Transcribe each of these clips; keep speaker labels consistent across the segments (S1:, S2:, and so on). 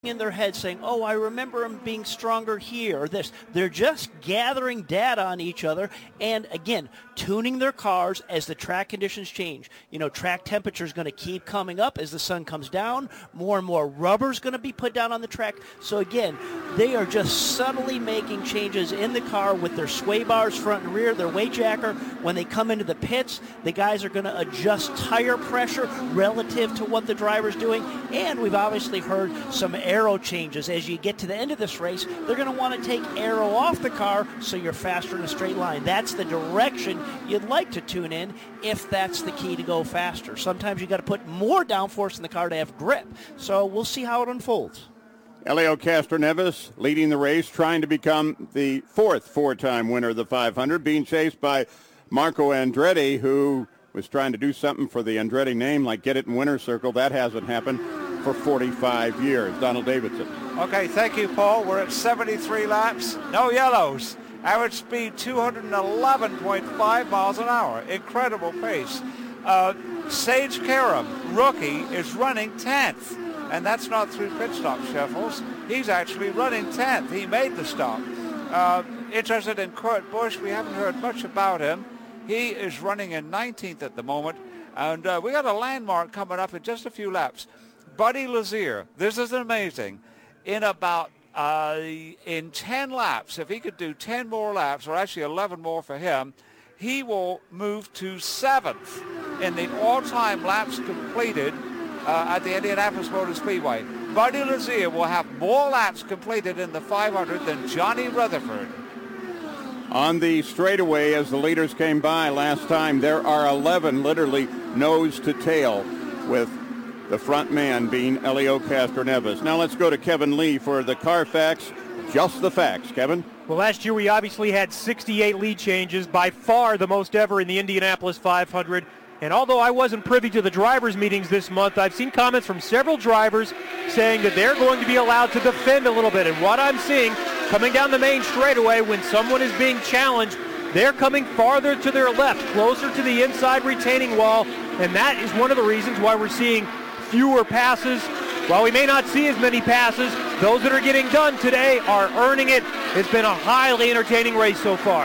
S1: in their head saying, oh, I remember him being stronger here or this. They're just gathering data on each other and, again, tuning their cars as the track conditions change. You know, track temperature is going to keep coming up as the sun comes down. More and more rubber is going to be put down on the track. So, again, they are just subtly making changes in the car with their sway bars front and rear, their weight jacker. When they come into the pits, the guys are going to adjust tire pressure relative to what the driver's doing. And we've obviously heard some aero changes. As you get to the end of this race, they're going to want to take aero off the car so you're faster in a straight line. That's the direction you'd like to tune in if that's the key to go faster. Sometimes you got to put more downforce in the car to have grip. So we'll see how it unfolds.
S2: Helio Castroneves leading the race, trying to become the fourth four-time winner of the 500, being chased by Marco Andretti, who was trying to do something for the Andretti name, like get it in winner's circle. That hasn't happened for 45 years. Donald Davidson.
S3: Okay, thank you, Paul. We're at 73 laps. No yellows. Average speed 211.5 miles an hour. Incredible pace. Sage Karam, rookie, is running 10th. And that's not through pit stop shuffles. He's actually running 10th. He made the stop. Interested in Kurt Busch. We haven't heard much about him. He is running in 19th at the moment. And we got a landmark coming up in just a few laps. Buddy Lazier, this is amazing. In about in 10 laps, if he could do 10 more laps, or actually 11 more for him, he will move to 7th in the all-time laps completed at the Indianapolis Motor Speedway. Buddy Lazier will have more laps completed in the 500 than Johnny Rutherford.
S2: On the straightaway, as the leaders came by last time, there are 11 literally nose to tail, with the front man being Helio Castroneves. Now let's go to Kevin Lee for the Carfax Just the Facts. Kevin?
S4: Well, last year we obviously had 68 lead changes, by far the most ever in the Indianapolis 500. And although I wasn't privy to the drivers' meetings this month, I've seen comments from several drivers saying that they're going to be allowed to defend a little bit. And what I'm seeing coming down the main straightaway, when someone is being challenged, they're coming farther to their left, closer to the inside retaining wall. And that is one of the reasons why we're seeing fewer passes. While we may not see as many passes, those that are getting done today are earning it. It's been a highly entertaining race so far.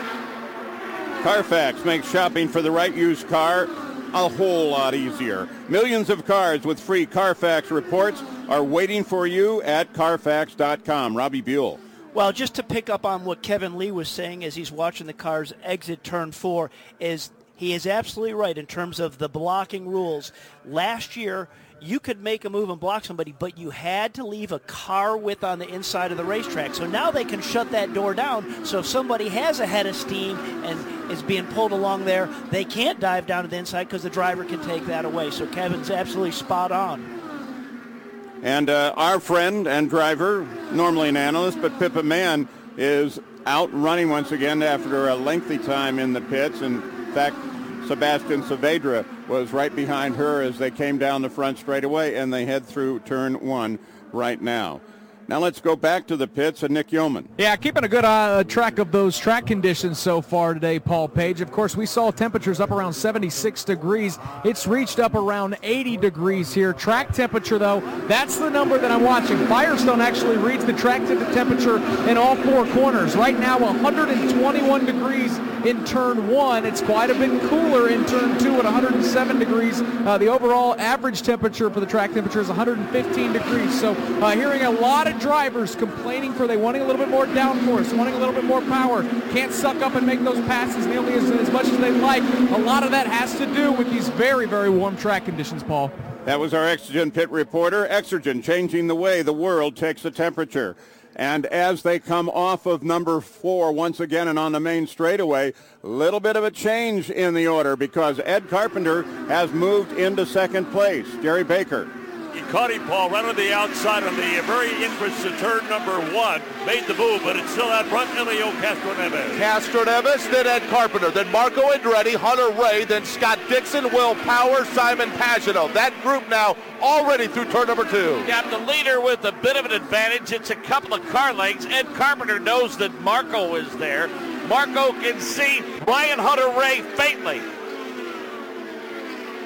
S2: Carfax makes shopping for the right used car a whole lot easier. Millions of cars with free Carfax reports are waiting for you at Carfax.com. Robbie Buell.
S1: Well, just to pick up on what Kevin Lee was saying as he's watching the cars exit turn 4, is he is absolutely right in terms of the blocking rules. Last year, you could make a move and block somebody, but you had to leave a car width on the inside of the racetrack. So now they can shut that door down. So if somebody has a head of steam and is being pulled along there, they can't dive down to the inside because the driver can take that away. So Kevin's absolutely spot on.
S2: And our friend and driver, normally an analyst, but Pippa Mann, is out running once again after a lengthy time in the pits. In fact, Sebastian Saavedra was right behind her as they came down the front straightaway, and they head through turn 1 right now. Now let's go back to the pits and Nick Yeoman.
S5: Yeah, keeping a good track of those track conditions so far today, Paul Page. Of course, we saw temperatures up around 76 degrees. It's reached up around 80 degrees here. Track temperature, though, that's the number that I'm watching. Firestone actually reads the track temperature in all 4 corners. Right now, 121 degrees in turn 1. It's quite a bit cooler in turn 2 at 107 degrees. The overall average temperature for the track temperature is 115 degrees. So hearing a lot of drivers complaining for wanting a little bit more downforce, wanting a little bit more power, can't suck up and make those passes nearly as much as they'd like. A lot of that has to do with these very, very warm track conditions, Paul.
S2: That was our Exergen pit reporter. Exergen, changing the way the world takes a temperature. And as they come off of number 4 once again and on the main straightaway, a little bit of a change in the order because Ed Carpenter has moved into second place. Jerry Baker.
S6: He caught him, Paul, right on the outside on the very entrance to turn number 1. Made the move, but it's still out front, Helio Castroneves.
S7: Castroneves, then Ed Carpenter, then Marco Andretti, Hunter Ray, then Scott Dixon, Will Power, Simon Pagenaud. That group now already through turn number 2.
S8: Yeah, the leader with a bit of an advantage. It's a couple of car lengths. Ed Carpenter knows that Marco is there. Marco can see Ryan Hunter Ray faintly.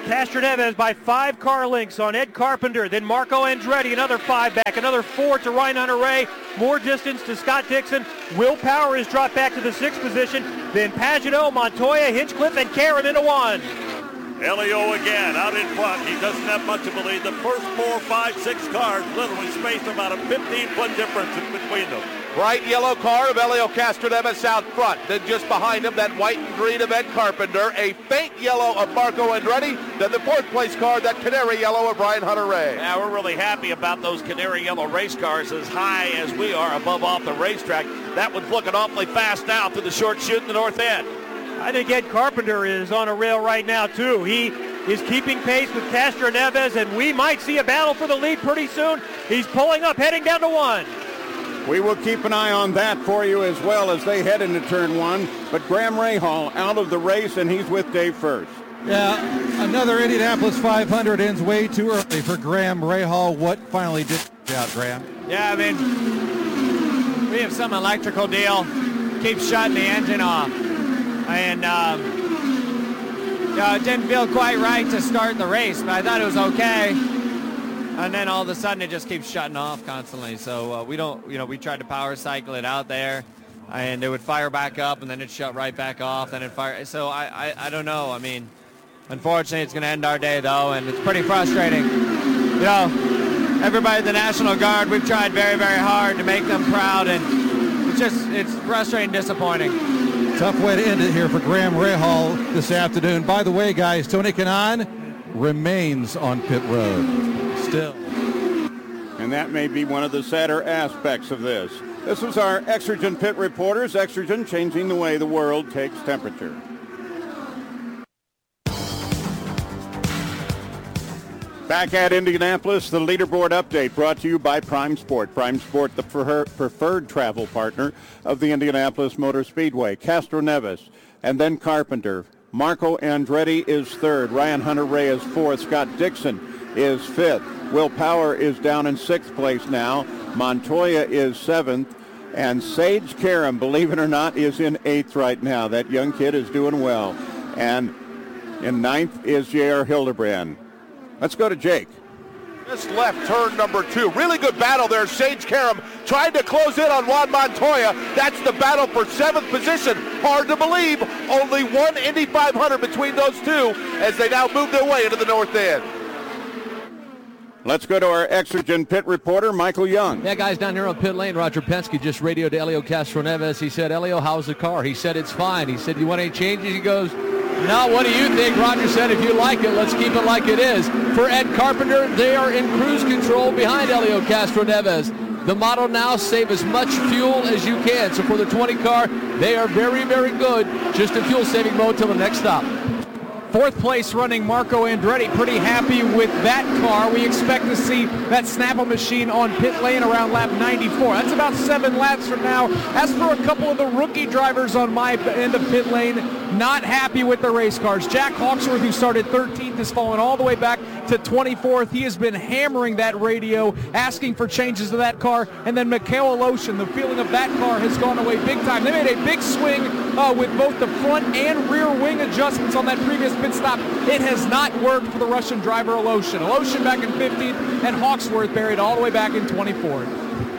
S4: Castroneves by 5 car lengths on Ed Carpenter. Then Marco Andretti, another 5 back. Another 4 to Ryan Hunter-Reay. More distance to Scott Dixon. Will Power is dropped back to the 6th position. Then Pagenaud, Montoya, Hinchcliffe, and Caron into 1.
S6: Elio again out in front. He doesn't have much of a lead. The first 4, 5, 6 cars literally spaced about a 15-foot difference in between them.
S7: Bright yellow car of Elio Castroneves out front. Then just behind him, that white and green of Ed Carpenter. A faint yellow of Marco Andretti. Then the 4th place car, that canary yellow of Ryan Hunter-Reay.
S8: Yeah, we're really happy about those canary yellow race cars as high as we are above off the racetrack. That one's looking awfully fast now through the short chute in the north end.
S4: I think Ed Carpenter is on a rail right now, too. He is keeping pace with Castroneves, and we might see a battle for the lead pretty soon. He's pulling up, heading down to 1.
S2: We will keep an eye on that for you as well as they head into turn 1. But Graham Rahal out of the race, and he's with Dave First.
S9: Yeah, another Indianapolis 500 ends way too early for Graham Rahal. What finally did out, Graham?
S10: Yeah, I mean, we have some electrical deal. Keeps shutting the engine off. And it didn't feel quite right to start the race, but I thought it was okay. And then all of a sudden it just keeps shutting off constantly. So we tried to power cycle it out there, and it would fire back up, and then it shut right back off. Then it fire. So I don't know. I mean, unfortunately, it's going to end our day though, and it's pretty frustrating. You know, everybody at the National Guard, we've tried very, very hard to make them proud, and it's frustrating, disappointing.
S9: Tough way to end it here for Graham Rahal this afternoon. By the way, guys, Tony Kanaan remains on pit road still.
S2: And that may be one of the sadder aspects of this. This is our Exergen Pit Reporters. Exergen, changing the way the world takes temperature. Back at Indianapolis, the leaderboard update brought to you by Prime Sport. Prime Sport, the preferred travel partner of the Indianapolis Motor Speedway. Castroneves, and then Carpenter. Marco Andretti is 3rd. Ryan Hunter-Reay is 4th. Scott Dixon is 5th. Will Power is down in 6th place now. Montoya is 7th. And Sage Karam, believe it or not, is in 8th right now. That young kid is doing well. And in 9th is J.R. Hildebrand. Let's go to Jake.
S7: Just left turn number 2. Really good battle there. Sage Karam trying to close in on Juan Montoya. That's the battle for 7th position. Hard to believe. Only one Indy 500 between those two as they now move their way into the north end.
S2: Let's go to our Exergen pit reporter, Michael Young.
S5: Yeah, guys, down here on pit lane, Roger Penske just radioed Elio Castroneves. He said, Elio, how's the car? He said, it's fine. He said, you want any changes? He goes, no, what do you think? Roger said, if you like it, let's keep it like it is. For Ed Carpenter, they are in cruise control behind Elio Castroneves. The motto now, save as much fuel as you can. So for the 20 car, they are very, very good. Just in fuel-saving mode till the next stop. 4th place running Marco Andretti, pretty happy with that car. We expect to see that Snapple machine on pit lane around lap 94. That's about 7 laps from now. As for a couple of the rookie drivers on my end of pit lane, not happy with the race cars. Jack Hawksworth, who started 13th, has fallen all the way back to 24th. He has been hammering that radio, asking for changes to that car. And then Mikhail Aleshin, the feeling of that car has gone away big time. They made a big swing with both the front and rear wing adjustments on that previous pit stop. It has not worked for the Russian driver Aleshin. Aleshin back in 15th, and Hawksworth buried all the way back in 24th.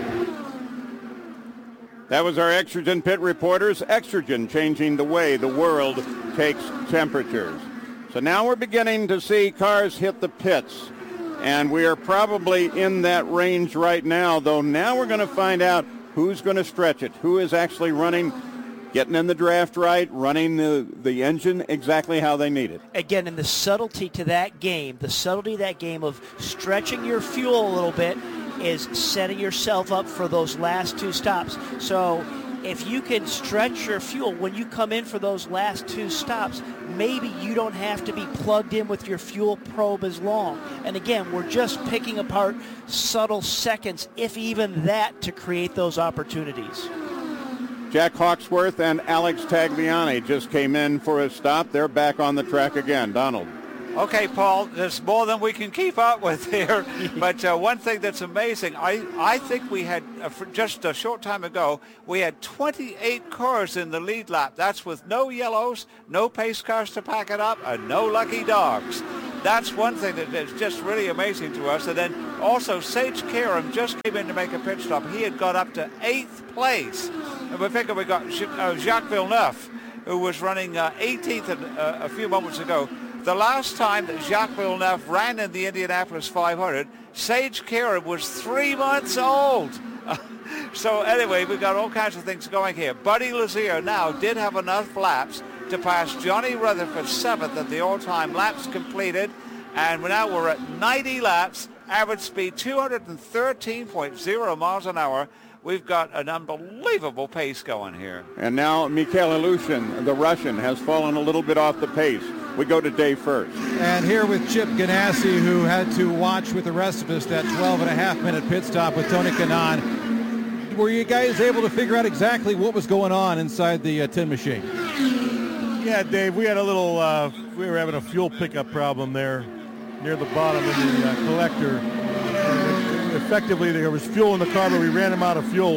S2: That was our Exergen pit reporters. Exergen, changing the way the world takes temperatures. So now we're beginning to see cars hit the pits. And we are probably in that range right now, though now we're going to find out who's going to stretch it, who is actually running, getting in the draft right, running the engine exactly how they need it.
S1: Again, in the subtlety to that game, of stretching your fuel a little bit is setting yourself up for those last 2 stops. So if you can stretch your fuel when you come in for those last 2 stops, maybe you don't have to be plugged in with your fuel probe as long. And again, we're just picking apart subtle seconds, if even that, to create those opportunities.
S2: Jack Hawksworth and Alex Tagliani just came in for a stop. They're back on the track again. Donald.
S3: Okay, Paul, there's more than we can keep up with here. But one thing that's amazing, I think we had, just a short time ago, we had 28 cars in the lead lap. That's with no yellows, no pace cars to pack it up, and no lucky dogs. That's one thing that is just really amazing to us. And then also Sage Karam just came in to make a pit stop. He had got up to 8th place. And we figure we got Jacques Villeneuve, who was running 18th a few moments ago. The last time that Jacques Villeneuve ran in the Indianapolis 500, Sage Karam was 3 months old. So anyway, we've got all kinds of things going here. Buddy Lazier now did have enough laps to pass Johnny Rutherford 7th at the all-time laps completed. And now we're at 90 laps, average speed 213.0 miles an hour. We've got an unbelievable pace going here.
S2: And now Mikhail Ilyushin, the Russian, has fallen a little bit off the pace. We go to Dave first.
S9: And here with Chip Ganassi, who had to watch with the rest of us that 12.5-minute pit stop with Tony Kanaan. Were you guys able to figure out exactly what was going on inside the tin machine?
S11: Yeah, Dave, we had a little, we were having a fuel pickup problem there near the bottom of the collector. Effectively, there was fuel in the car, but we ran him out of fuel.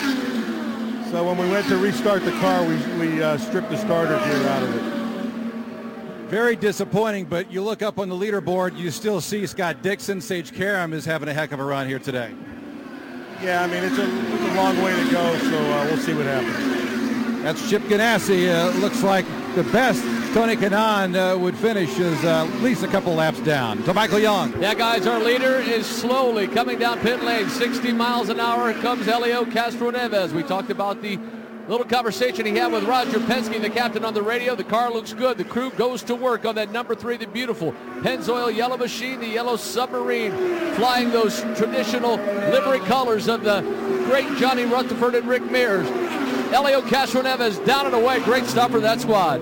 S11: So when we went to restart the car, we stripped the starter gear out of it.
S9: Very disappointing, but you look up on the leaderboard, you still see Scott Dixon. Sage Karam is having a heck of a run here today.
S11: Yeah, I mean, it's a long way to go, so we'll see what happens.
S9: That's Chip Ganassi. Looks like the best Tony Kanaan would finish is at least a couple laps down. To Michael Young.
S12: Yeah, guys, our leader is slowly coming down pit lane. 60 miles an hour comes Helio Castroneves. We talked about the little conversation he had with Roger Penske, the captain, on the radio. The car looks good. The crew goes to work on that number 3, the beautiful Pennzoil yellow machine, the yellow submarine, flying those traditional livery colors of the great Johnny Rutherford and Rick Mears. Helio Castroneves down and away. Great stop for that squad.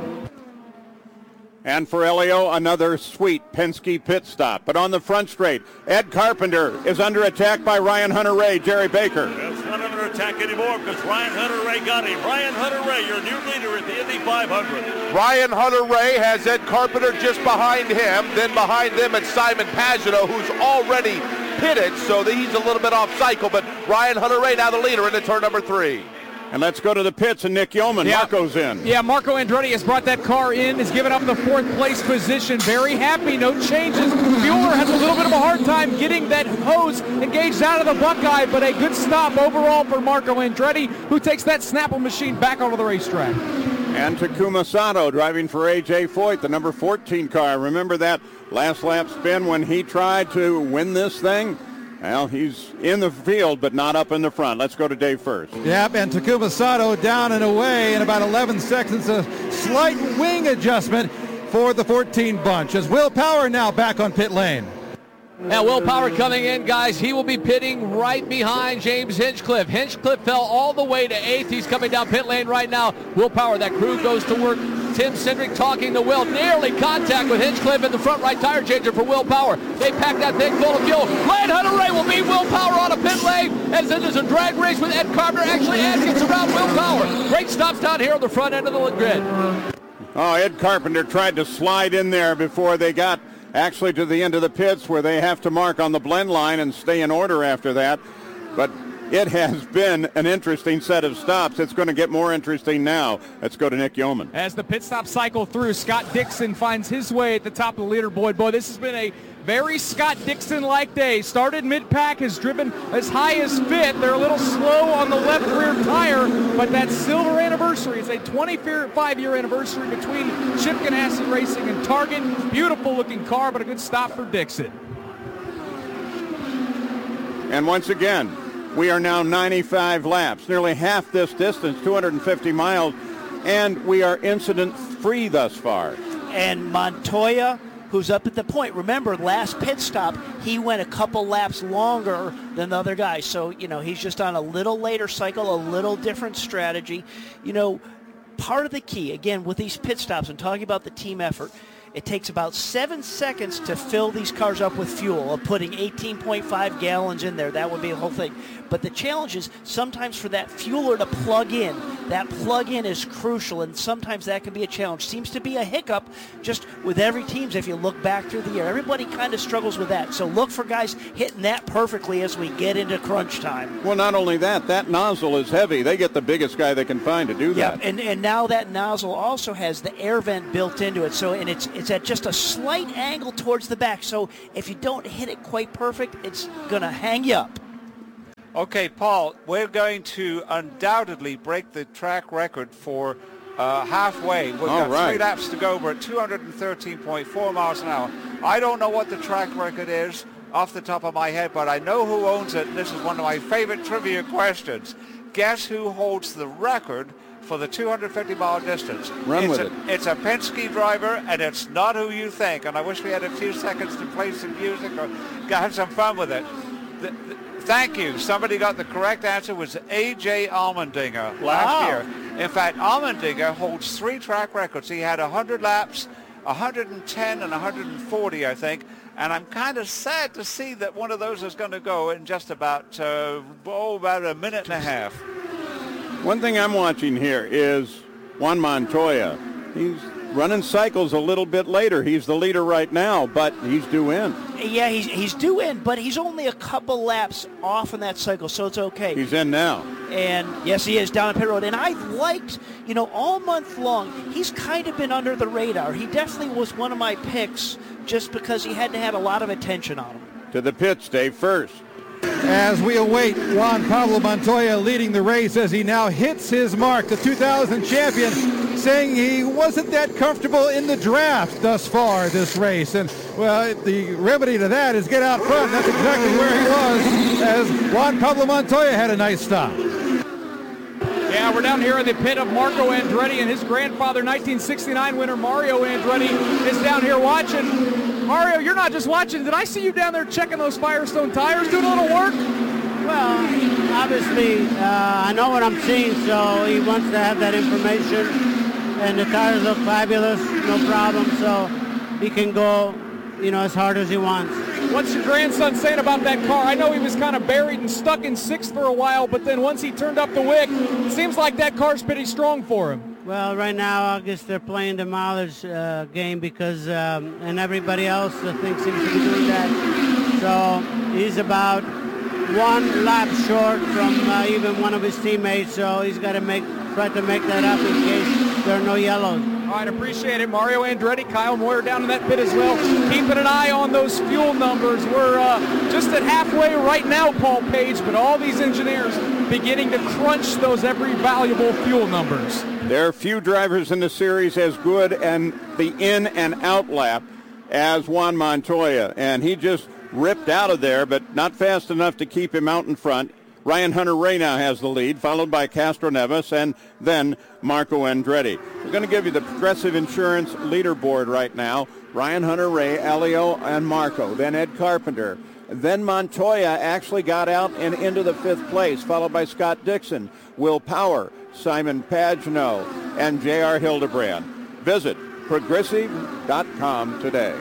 S2: And for Helio, another sweet Penske pit stop. But on the front straight, Ed Carpenter is under attack by Ryan Hunter-Reay, Jerry Baker.
S6: It's not under attack anymore because Ryan Hunter-Reay got him. Ryan Hunter-Reay, your new leader at the Indy 500.
S7: Ryan Hunter-Reay has Ed Carpenter just behind him. Then behind them it's Simon Pagenaud, who's already pitted, so he's a little bit off cycle. But Ryan Hunter-Reay now the leader into turn number 3.
S2: And let's go to the pits, and Nick Yeoman.
S5: Yeah.
S2: Marco's in.
S5: Yeah, Marco Andretti has brought that car in, has given up the 4th place position. Very happy, no changes. Bueller has a little bit of a hard time getting that hose engaged out of the Buckeye, but a good stop overall for Marco Andretti, who takes that Snapple machine back onto the racetrack.
S2: And Takuma Sato driving for A.J. Foyt, the number 14 car. Remember that last lap spin when he tried to win this thing? Well, he's in the field, but not up in the front. Let's go to Dave first.
S9: Yep, and Takuma Sato down and away in about 11 seconds. A slight wing adjustment for the 14 bunch as Will Power now back on pit lane.
S12: Now Will Power coming in, guys. He will be pitting right behind James Hinchcliffe. Hinchcliffe fell all the way to 8th. He's coming down pit lane right now. Will Power, that crew goes to work. Tim Cindric talking to Will. Nearly contact with Hinchcliffe in the front right tire changer for Will Power. They pack that thing full of fuel. Ryan Hunter-Reay will beat Will Power on a pit lane as there's a drag race with Ed Carpenter. Actually, Ed gets around Will Power. Great stops down here on the front end of the grid.
S2: Oh, Ed Carpenter tried to slide in there before they got actually to the end of the pits where they have to mark on the blend line and stay in order after that. But it has been an interesting set of stops. It's going to get more interesting now. Let's go to Nick Yeoman.
S5: As the pit stop cycle through, Scott Dixon finds his way at the top of the leaderboard. Boy, this has been a very Scott Dixon-like day. Started mid-pack, has driven as high as 5th. They're a little slow on the left rear tire, but that silver anniversary is a 25-year anniversary between Chip Ganassi Racing and Target. Beautiful-looking car, but a good stop for Dixon.
S2: And once again, we are now 95 laps, nearly half this distance, 250 miles, and we are incident-free thus far.
S1: And Montoya, who's up at the point. Remember, last pit stop, he went a couple laps longer than the other guy. So, he's just on a little later cycle, a little different strategy. Part of the key, again, with these pit stops and talking about the team effort, it takes about 7 seconds to fill these cars up with fuel, of putting 18.5 gallons in there. That would be the whole thing. But the challenge is sometimes for that fueler to plug in. That plug-in is crucial, and sometimes that can be a challenge. Seems to be a hiccup just with every team if you look back through the year. Everybody kind of struggles with that. So look for guys hitting that perfectly as we get into crunch time.
S2: Well, not only that nozzle is heavy. They get the biggest guy they can find to do that.
S1: Yeah, and now that nozzle also has the air vent built into it. So, and it's it's at just a slight angle towards the back. So if you don't hit it quite perfect, it's going to hang you up.
S3: Okay, Paul, we're going to undoubtedly break the track record for halfway. We've got 3 laps to go. We're at 213.4 miles an hour. I don't know what the track record is off the top of my head, but I know who owns it, and this is one of my favorite trivia questions. Guess who holds the record for the 250-mile distance? It's a Penske driver, and it's not who you think. And I wish we had a few seconds to play some music or have some fun with it. Thank you. Somebody got the correct answer. It was A.J. Allmendinger last year. In fact, Allmendinger holds 3 track records. He had 100 laps, 110 and 140, I think. And I'm kind of sad to see that one of those is going to go in just about a minute and a half.
S2: One thing I'm watching here is Juan Montoya. He's running cycles a little bit later. He's the leader right now, but he's due in.
S1: Yeah, he's due in, but he's only a couple laps off in that cycle, so it's okay.
S2: He's in now.
S1: And yes, he is down at pit road. And I've liked, all month long, he's kind of been under the radar. He definitely was one of my picks just because he hadn't had a lot of attention on him.
S2: To the pits, Dave, first.
S9: As we await Juan Pablo Montoya leading the race as he now hits his mark, the 2000 champion, saying he wasn't that comfortable in the draft thus far this race. And, well, the remedy to that is get out front. That's exactly where he was as Juan Pablo Montoya had a nice stop.
S5: Yeah, we're down here in the pit of Marco Andretti, and his grandfather, 1969 winner Mario Andretti, is down here watching. Mario, you're not just watching. Did I see you down there checking those Firestone tires, doing a little work?
S13: Well, obviously, I know what I'm seeing, so he wants to have that information. And the tires look fabulous, no problem, so he can go, as hard as he wants.
S5: What's your grandson saying about that car? I know he was kind of buried and stuck in 6th for a while, but then once he turned up the wick, it seems like that car's pretty strong for him.
S13: Well, right now, I guess they're playing the mileage game because, and everybody else I think seems to be doing that. So he's about 1 lap short from even one of his teammates, so he's got to try to make that up in case there are no yellows.
S5: All right, appreciate it. Mario Andretti, Kyle Moyer down in that pit as well. Keeping an eye on those fuel numbers. We're just at halfway right now, Paul Page, but all these engineers beginning to crunch those every valuable fuel numbers.
S2: There are few drivers in the series as good and the in and out lap as Juan Montoya, and he just ripped out of there, but not fast enough to keep him out in front. Ryan Hunter-Reay now has the lead, followed by Castroneves and then Marco Andretti. We're going to give you the Progressive Insurance leaderboard right now. Ryan Hunter-Reay, Elio, and Marco. Then Ed Carpenter. Then Montoya actually got out and into the 5th place, followed by Scott Dixon, Will Power, Simon Pagenaud, and J.R. Hildebrand. Visit progressive.com today.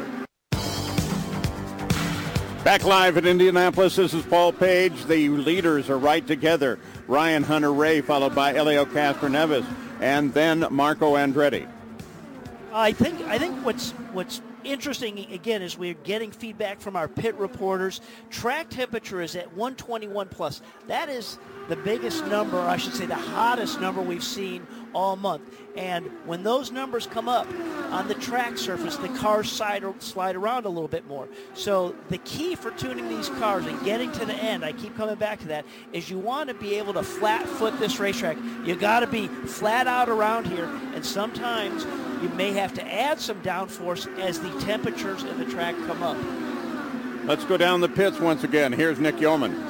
S2: Back live at Indianapolis, this is Paul Page. The leaders are right together. Ryan Hunter-Reay, followed by Elio Castroneves, and then Marco Andretti.
S1: I think what's interesting, again, is we're getting feedback from our pit reporters. Track temperature is at 121 plus. That is the biggest number, I should say the hottest number we've seen all month. And when those numbers come up on the track surface, the cars slide around a little bit more. So the key for tuning these cars and getting to the end, I keep coming back to that, is you want to be able to flat foot this racetrack. You got to be flat out around here, and sometimes you may have to add some downforce as the temperatures in the track come up.
S2: Let's go down the pits once again. Here's Nick Yeoman.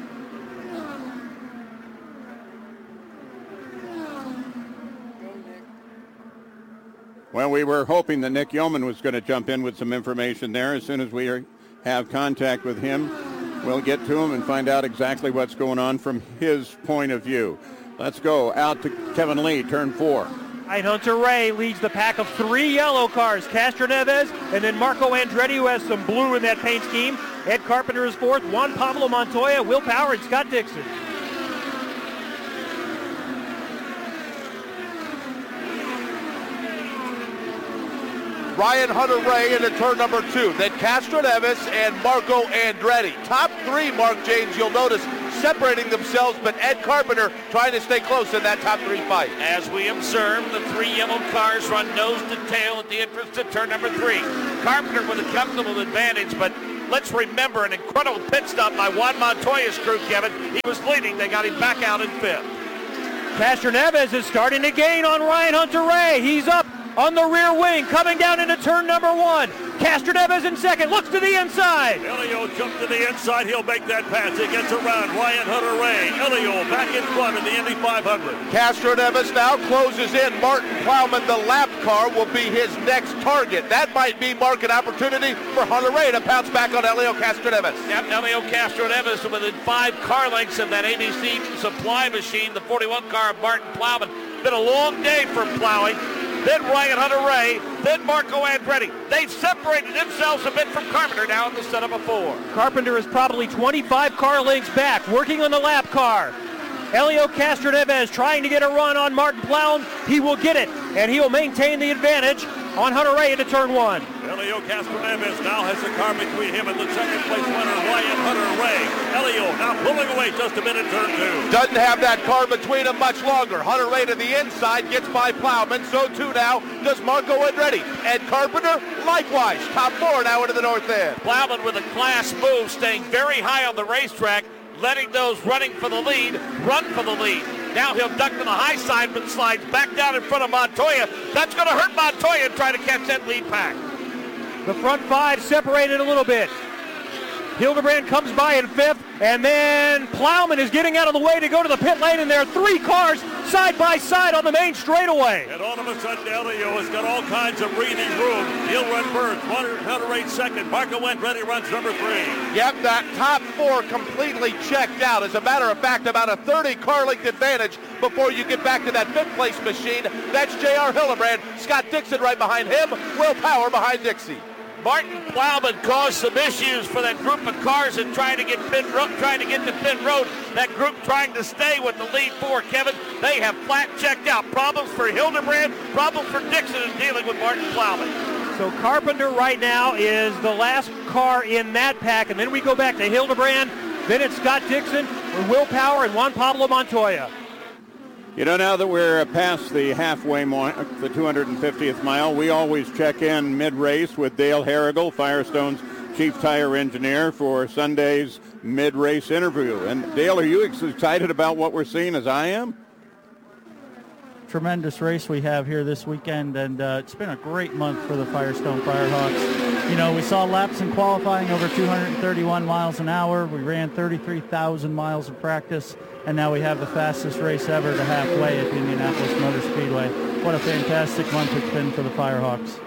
S2: Well, we were hoping that Nick Yeoman was going to jump in with some information there. As soon as we have contact with him, we'll get to him and find out exactly what's going on from his point of view. Let's go out to Kevin Lee, turn 4.
S4: Hunter-Reay leads the pack of 3 yellow cars. Castroneves and then Marco Andretti, who has some blue in that paint scheme. Ed Carpenter is 4th. Juan Pablo Montoya, Will Power, and Scott Dixon.
S7: Ryan Hunter-Reay into turn number 2. Then Castroneves and Marco Andretti. Top 3, Mark James, you'll notice, separating themselves, but Ed Carpenter trying to stay close in that top 3 fight.
S8: As we observe, the 3 yellow cars run nose to tail at the entrance to turn number 3. Carpenter with a comfortable advantage, but let's remember an incredible pit stop by Juan Montoya's crew, Kevin. He was leading. They got him back out in 5th.
S4: Castroneves is starting to gain on Ryan Hunter-Reay. He's up on the rear wing, coming down into turn number 1. Castroneves in second, looks to the inside.
S6: Elio jumped to the inside. He'll make that pass. He gets around Ryan Hunter-Reay. Elio back in front of the Indy 500.
S7: Castroneves now closes in. Martin Plowman, the lap car, will be his next target. That might be market opportunity for Hunter-Reay to pounce back on Elio Castroneves.
S8: Yep, Elio Castroneves within 5 car lengths of that ABC supply machine, the 41 car of Martin Plowman. Been a long day for plowing. Then Ryan Hunter-Reay, then Marco Andretti. They've separated themselves a bit from Carpenter now in the set of a 4.
S4: Carpenter is probably 25 car lengths back, working on the lap car. Elio Castroneves trying to get a run on Martin Plowman. He will get it, and he will maintain the advantage on Hunter-Reay into turn 1.
S6: Elio Castroneves now has the car between him and the second place winner, Ryan Hunter-Reay. Elio now pulling away just a bit in turn 2.
S7: Doesn't have that car between them much longer. Hunter-Reay to the inside, gets by Plowman. So too now does Marco Andretti. And Carpenter, likewise, top 4 now into the north end.
S8: Plowman with a class move, staying very high on the racetrack, letting those running for the lead run for the lead. Now he'll duck to the high side, but slides back down in front of Montoya. That's going to hurt Montoya trying to catch that lead pack.
S4: The front 5 separated a little bit. Hildebrand comes by in 5th, and then Plowman is getting out of the way to go to the pit lane, and there are 3 cars side by side on the main straightaway.
S6: And all of a sudden, Elio has got all kinds of breathing room. He'll run first. Hunter-Reay second. Marco Andretti runs number 3.
S7: Yep, that top 4 completely checked out. As a matter of fact, about a 30 car length advantage before you get back to that 5th place machine. That's J.R. Hildebrand. Scott Dixon right behind him. Will Power behind Dixie.
S8: Martin Plowman caused some issues for that group of cars and trying to get to pit road. That group trying to stay with the lead 4, Kevin. They have flat checked out. Problems for Hildebrand, problems for Dixon in dealing with Martin Plowman.
S4: So Carpenter right now is the last car in that pack, and then we go back to Hildebrand. Then it's Scott Dixon, Will Power, and Juan Pablo Montoya.
S2: You know, now that we're past the halfway mark, the 250th mile, we always check in mid-race with Dale Harrigal, Firestone's chief tire engineer, for Sunday's mid-race interview. And Dale, are you as excited about what we're seeing as I am?
S14: Tremendous race we have here this weekend, and it's been a great month for the Firestone Firehawks. You know, we saw laps in qualifying over 231 miles an hour. We ran 33,000 miles of practice, and now we have the fastest race ever to halfway at the Indianapolis Motor Speedway. What a fantastic month it's been for the Firehawks.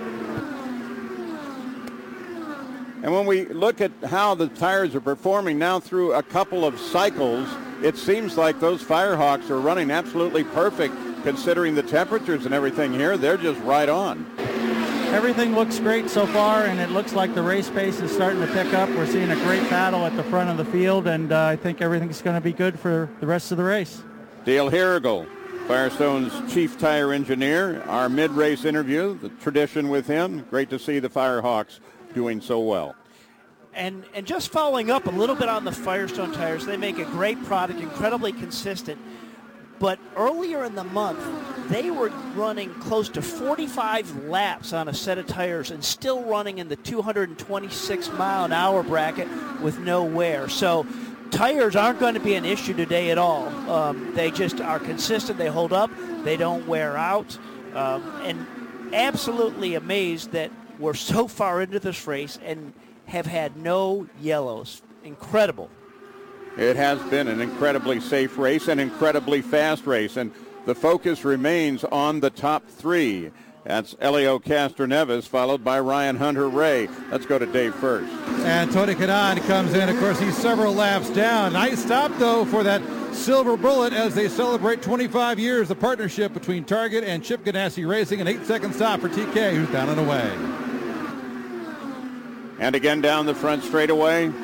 S2: And when we look at how the tires are performing now through a couple of cycles, it seems like those Firehawks are running absolutely perfect considering the temperatures and everything here. They're just right on.
S14: Everything looks great so far, and it looks like the race pace is starting to pick up. We're seeing a great battle at the front of the field, and I think everything's going to be good for the rest of the race.
S2: Dale Harrigal, Firestone's chief tire engineer, our mid-race interview, the tradition with him. Great to see the Firehawks doing so well.
S1: And just following up a little bit on the Firestone tires, they make a great product, incredibly consistent. But earlier in the month, they were running close to 45 laps on a set of tires and still running in the 226 mile an hour bracket with no wear. So tires aren't going to be an issue today at all. They just are consistent. They hold up. They don't wear out. And absolutely amazed that we're so far into this race and have had no yellows. Incredible.
S2: It has been an incredibly safe race, an incredibly fast race, and the focus remains on the top 3. That's Elio Castroneves, followed by Ryan Hunter-Reay. Let's go to Dave first.
S9: And Tony Kanaan comes in. Of course, he's several laps down. Nice stop, though, for that silver bullet as they celebrate 25 years of partnership between Target and Chip Ganassi Racing. An 8-second stop for TK, who's down and away.
S2: And again down the front straightaway,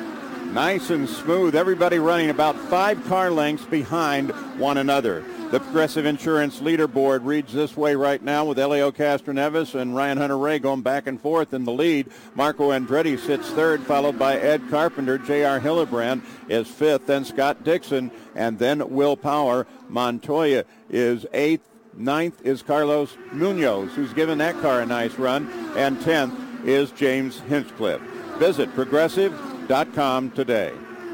S2: nice and smooth. Everybody running about 5 car lengths behind one another. The Progressive Insurance leaderboard reads this way right now, with Elio Castroneves and Ryan Hunter-Reay going back and forth in the lead. Marco Andretti sits third, followed by Ed Carpenter. J.R. Hillebrand is fifth, then Scott Dixon, and then Will Power. Montoya is eighth. Ninth is Carlos Munoz, who's given that car a nice run. And 10th is James Hinchcliffe. Visit Progressive.com today.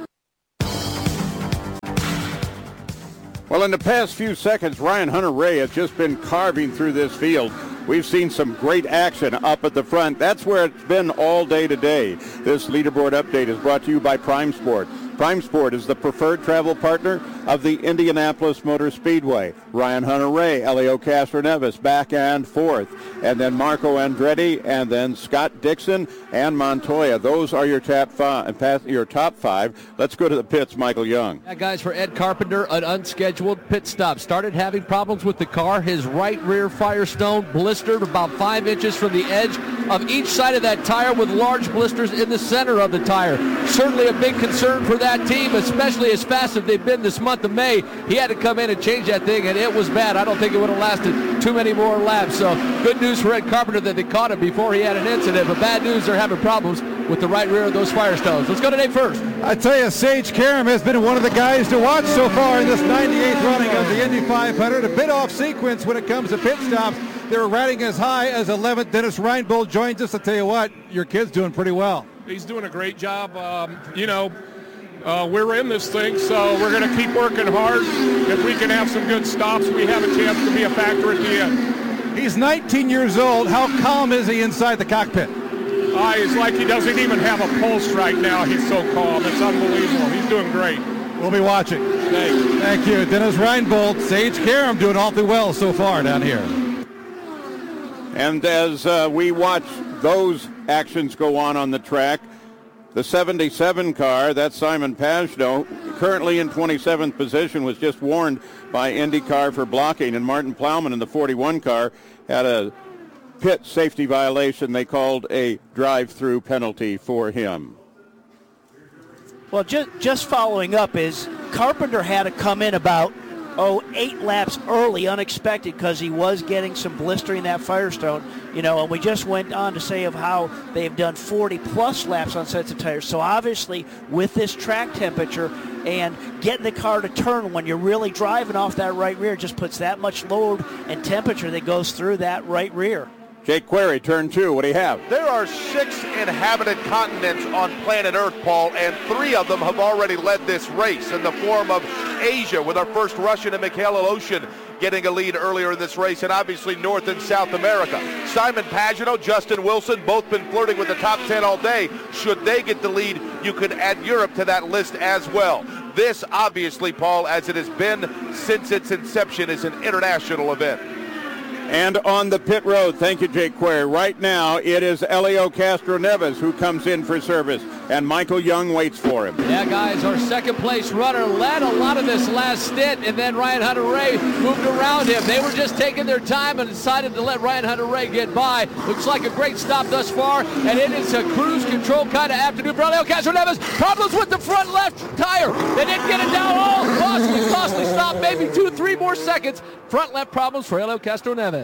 S2: Well, in the past few seconds, Ryan Hunter-Reay has just been carving through this field. We've seen some great action up at the front. That's where it's been all day today. This leaderboard update is brought to you by Prime Sport. Prime Sport is the preferred travel partner of the Indianapolis Motor Speedway. Ryan Hunter-Reay, Elio Castroneves back and forth, and then Marco Andretti, and then Scott Dixon and Montoya. Those are your top five. Let's go to the pits, Michael Young.
S12: Yeah, guys, for Ed Carpenter, an unscheduled pit stop. Started having problems with the car. His right rear Firestone blistered about 5 inches from the edge of each side of that tire, with large blisters in the center of the tire. Certainly a big concern for that team, especially as fast as they've been this month of May. He had to come in and change that thing, and it was bad. I don't think it would have lasted too many more laps. So good news for Ed Carpenter that they caught him before he had an incident, but bad news, they're having problems with the right rear of those Firestones. Let's go to Dave first.
S9: I tell you, Sage Karam has been one of the guys to watch so far in this 98th running of the Indy 500. A bit off sequence when it comes to pit stops. They were riding as high as 11th. Dennis Reinbold joins us. I tell you what, your kid's doing pretty well.
S15: He's doing a great job. We're in this thing, so we're going to keep working hard. If we can have some good stops, we have a chance to be a factor at the end.
S9: He's 19 years old. How calm is he inside the cockpit?
S15: He's like he doesn't even have a pulse right now. He's so calm. It's unbelievable. He's doing great.
S9: We'll be watching.
S15: Thanks.
S9: Thank you. Dennis Reinbold, Sage Karam doing awfully well so far down here.
S2: And as we watch those actions go on the track, the 77 car, that's Simon Pagenaud, currently in 27th position, was just warned by IndyCar for blocking, and Martin Plowman in the 41 car had a pit safety violation. They called a drive-through penalty for him.
S1: Well, just following up is Carpenter had to come in about 8 laps early, unexpected, because he was getting some blistering in that Firestone, and we just went on to say of how they've done 40-plus laps on sets of tires. So obviously, with this track temperature and getting the car to turn when you're really driving off that right rear just puts that much load and temperature that goes through that right rear.
S2: Jake Query, turn 2. What do you have?
S7: There are 6 inhabited continents on planet Earth, Paul, and 3 of them have already led this race in the form of Asia, with our first Russian and Mikhail Aleshin getting a lead earlier in this race, and obviously North and South America. Simon Pagenaud, Justin Wilson, both been flirting with the top 10 all day. Should they get the lead, you could add Europe to that list as well. This, obviously, Paul, as it has been since its inception, is an international event.
S2: And on the pit road, thank you, Jake Query. Right now, it is Elio Castroneves who comes in for service, and Michael Young waits for him.
S12: Yeah, guys, our second-place runner led a lot of this last stint, and then Ryan Hunter-Reay moved around him. They were just taking their time and decided to let Ryan Hunter-Reay get by. Looks like a great stop thus far, and it is a cruise control kind of afternoon for Elio Castroneves. Problems with the front left tire. They didn't get it down all. Costly stop, maybe 2-3 more seconds. Front left problems for Elio Castroneves.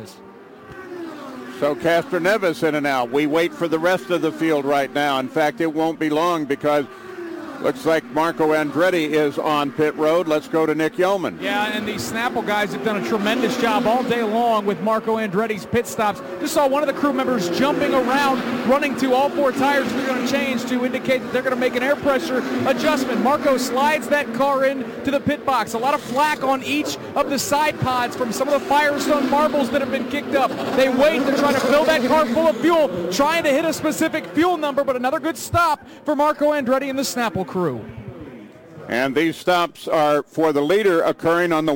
S2: So Castroneves in and out. We wait for the rest of the field right now. In fact, it won't be long because looks like Marco Andretti is on pit road. Let's go to Nick Yeoman.
S5: Yeah, and these Snapple guys have done a tremendous job all day long with Marco Andretti's pit stops. Just saw one of the crew members jumping around, running to all 4 tires they're going to change to indicate that they're going to make an air pressure adjustment. Marco slides that car into the pit box. A lot of flack on each of the side pods from some of the Firestone marbles that have been kicked up. They wait to try to fill that car full of fuel, trying to hit a specific fuel number, but another good stop for Marco Andretti and the Snapple crew.
S2: And these stops are for the leader occurring on the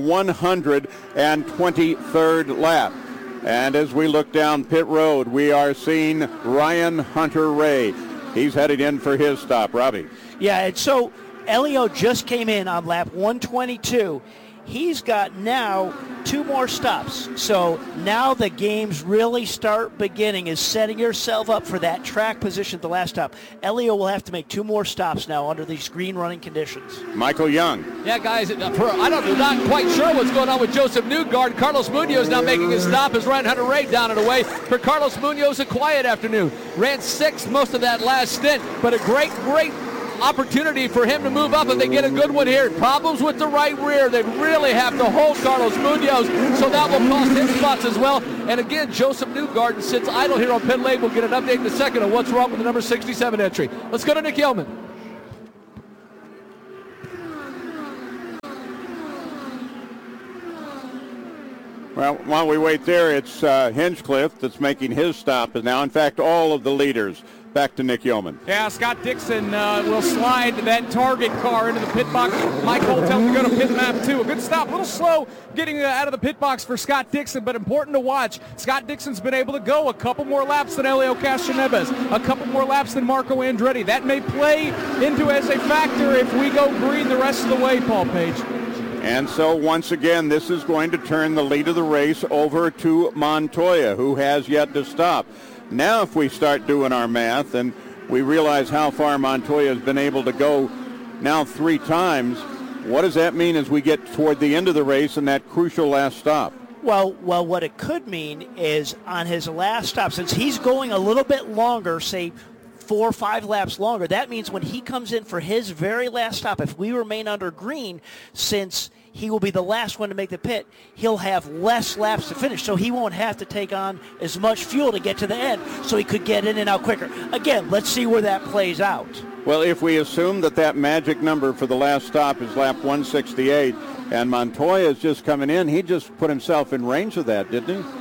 S2: 123rd lap. And as we look down pit road, we are seeing Ryan Hunter-Reay. He's headed in for his stop. Robbie.
S1: Yeah, and so Elio just came in on lap 122. he's got now 2 more stops. So now the games really start beginning, is setting yourself up for that track position at the last stop. Elio will have to make 2 more stops now under these green running conditions.
S2: Michael Young.
S12: Yeah, guys, I'm not quite sure what's going on with Joseph Newgarden. Carlos Munoz now making his stop as Ryan Hunter-Reay down and away. For Carlos Munoz, a quiet afternoon. Ran 6th most of that last stint, but a great opportunity for him to move up if they get a good one here. Problems with the right rear. They really have to hold Carlos Munoz, so that will cost him spots as well. And again, Joseph Newgarden sits idle here on pit lane. We'll get an update in a second on what's wrong with the number 67 entry. Let's go to Nick Yeoman.
S2: Well, while we wait there, it's Hinchcliffe that's making his stop now. In fact, all of the leaders. Back to Nick Yeoman.
S5: Yeah, Scott Dixon will slide that Target car into the pit box. Mike Holt tells him to go to pit map 2. A good stop, a little slow getting out of the pit box for Scott Dixon, but important to watch. Scott Dixon's been able to go a couple more laps than Helio Castroneves, a couple more laps than Marco Andretti. That may play into as a factor if we go green the rest of the way, Paul Page.
S2: And so once again, this is going to turn the lead of the race over to Montoya, who has yet to stop. Now if we start doing our math and we realize how far Montoya has been able to go now 3 times, what does that mean as we get toward the end of the race and that crucial last stop?
S1: Well, what it could mean is on his last stop, since he's going a little bit longer, say 4 or 5 laps longer, that means when he comes in for his very last stop, if we remain under green, since he will be the last one to make the pit, he'll have less laps to finish, so he won't have to take on as much fuel to get to the end, so he could get in and out quicker. Again, let's see where that plays out.
S2: Well, if we assume that magic number for the last stop is lap 168, and Montoya is just coming in, he just put himself in range of that, didn't he?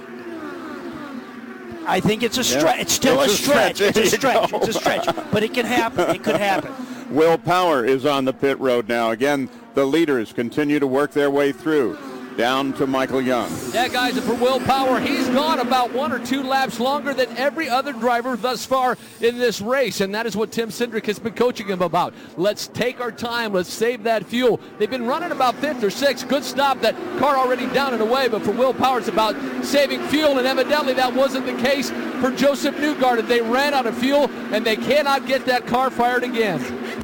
S1: I think it's a stretch. Yeah. It's still a stretch. It's a stretch. It's a stretch. But it can happen. It could happen.
S2: Will Power is on the pit road now. Again, the leaders continue to work their way through. Down to Michael Young.
S12: Yeah, guys, and for Will Power, he's gone about 1 or 2 laps longer than every other driver thus far in this race, and that is what Tim Cindric has been coaching him about. Let's take our time. Let's save that fuel. They've been running about 5th or 6th. Good stop. That car already down and away, but for Will Power, it's about saving fuel, and evidently that wasn't the case for Joseph Newgarden. They ran out of fuel, and they cannot get that car fired again.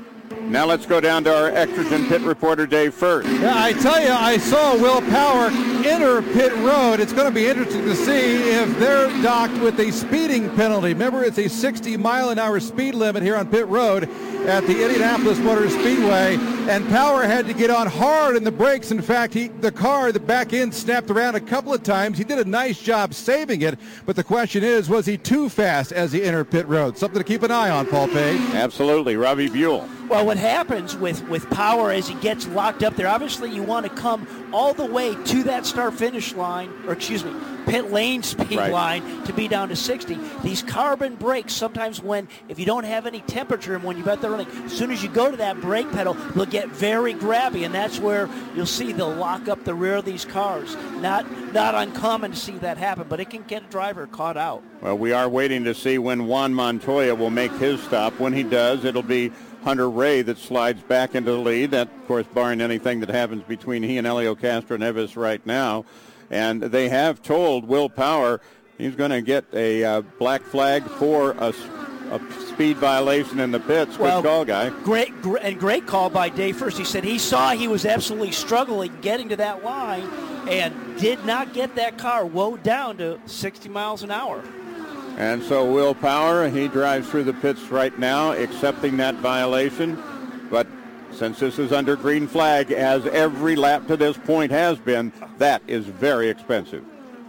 S2: Now let's go down to our Extragen pit reporter, Dave First.
S9: Yeah, I tell you, I saw Will Power enter pit road. It's going to be interesting to see if they're docked with a speeding penalty. Remember, it's a 60-mile-an-hour speed limit here on pit road at the Indianapolis Motor Speedway, and Power had to get on hard in the brakes. In fact, the back end snapped around a couple of times. He did a nice job saving it, but the question is, was he too fast as he entered pit road? Something to keep an eye on, Paul Page.
S2: Absolutely. Robbie Buell.
S1: Well, what happens with Power as he gets locked up there, obviously you want to come all the way to that start-finish line, or excuse me, pit lane speed line to be down to 60. These carbon brakes, sometimes if you don't have any temperature and when you're out there running, as soon as you go to that brake pedal, they'll get very grabby, and that's where you'll see they'll lock up the rear of these cars. Not uncommon to see that happen, but it can get a driver caught out.
S2: Well, we are waiting to see when Juan Montoya will make his stop. When he does, it'll be Hunter-Reay that slides back into the lead. That, of course, barring anything that happens between he and Helio Castroneves right now. And they have told Will Power he's going to get a black flag for a speed violation in the pits. Good call, guy.
S1: Great call by Dave First. He said he saw he was absolutely struggling getting to that line and did not get that car woed down to 60 miles an hour.
S2: And so Will Power, he drives through the pits right now, accepting that violation. But since this is under green flag, as every lap to this point has been, that is very expensive.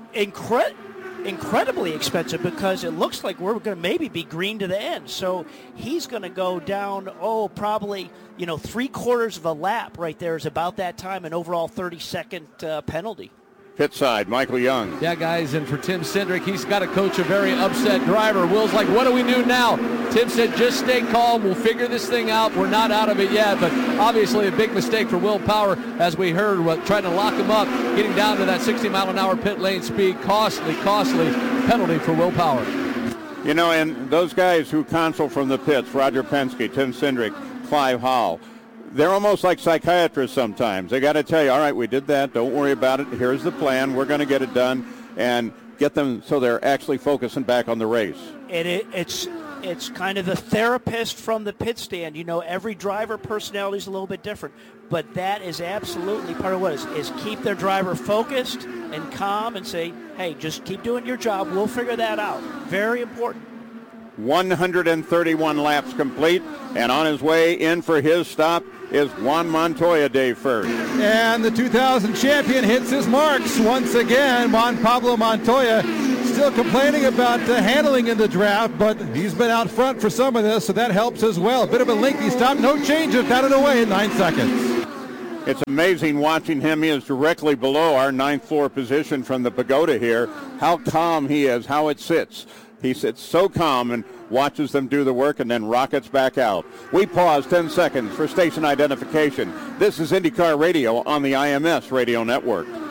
S1: Incredibly expensive, because it looks like we're going to maybe be green to the end. So he's going to go down, probably, 3/4 of a lap right there is about that time, an overall 30-second penalty.
S2: Pit side, Michael Young.
S12: Yeah, guys, and for Tim Cindric, he's got to coach a very upset driver. Will's like, what do we do now? Tim said, just stay calm. We'll figure this thing out. We're not out of it yet, but obviously a big mistake for Will Power, as we heard, trying to lock him up, getting down to that 60-mile-an-hour pit lane speed. Costly penalty for Will Power.
S2: And those guys who console from the pits, Roger Penske, Tim Cindric, Clive Hall, they're almost like psychiatrists sometimes. They got to tell you, all right, we did that. Don't worry about it. Here's the plan. We're going to get it done, and get them so they're actually focusing back on the race.
S1: It's kind of the therapist from the pit stand. You know, every driver personality is a little bit different, but that is absolutely part of what is keep their driver focused and calm and say, hey, just keep doing your job. We'll figure that out. Very important.
S2: 131 laps complete, and on his way in for his stop is Juan Montoya, Dave First.
S9: And the 2000 champion hits his marks once again. Juan Pablo Montoya still complaining about handling in the draft, but he's been out front for some of this, so that helps as well. A bit of a lengthy stop, no change, got it away in 9 seconds.
S2: It's amazing watching him. He is directly below our 9th floor position from the pagoda here. How calm he is, how it sits. He sits so calm and watches them do the work and then rockets back out. We pause 10 seconds for station identification. This is IndyCar Radio on the IMS Radio Network.